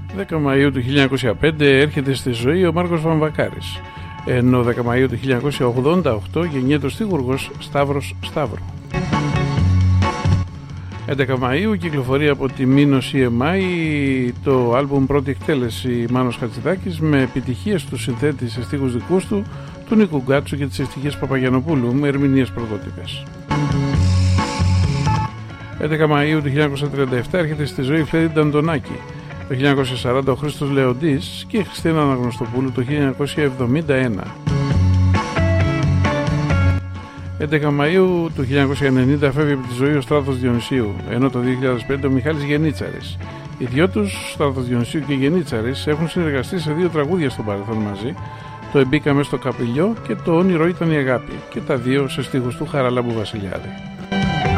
10 Μαΐου του 1905 έρχεται στη ζωή ο Μάρκος Βαμβακάρης, ενώ 10 Μαΐου του 1988 γεννιέται ο στίχουργος Σταύρος Σταύρου. 11 Μαΐου κυκλοφορεί από τη Μήνος EMI το άλμπουμ Πρώτη Εκτέλεση Μάνος Χατζηδάκης με επιτυχίες του συνθέτη σε στίχους δικούς του Νίκου Γκάτσου και τις ευτυχίες Παπαγιανοπούλου με ερμηνείες πρωτότυπες. 11 Μαΐου του 1937 έρχεται στη ζωή η Φλέδη Αντωνάκη. Το 1940 ο Χρήστος Λεοντής και η Χριστίνα Αναγνωστοπούλου το 1971. 11 Μαΐου του 1990 φεύγει από τη ζωή ο Στράτος Διονυσίου, ενώ το 2005 ο Μιχάλης Γενίτσαρης. Οι δυο τους, Στράτος Διονυσίου και Γενίτσαρης, έχουν συνεργαστεί σε 2 τραγούδια στο παρελθόν μαζί, το «Εμπήκαμε στο Καπηλιό» και το «Όνειρο ήταν η αγάπη», και τα δύο σε στίχους του Χαραλάμπου Βασιλιάδη.